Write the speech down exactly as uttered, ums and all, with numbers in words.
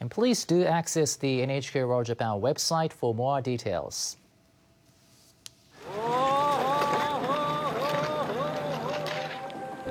And please do access the N H K World Japan website for more details.